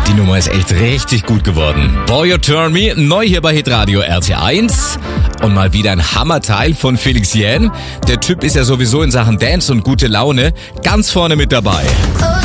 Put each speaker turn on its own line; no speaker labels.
Die Nummer ist echt richtig gut geworden. Boy You Turn Me, neu hier bei Hitradio RT1. Und mal wieder ein Hammerteil von Felix Jähn. Der Typ ist ja sowieso in Sachen Dance und gute Laune ganz vorne mit dabei.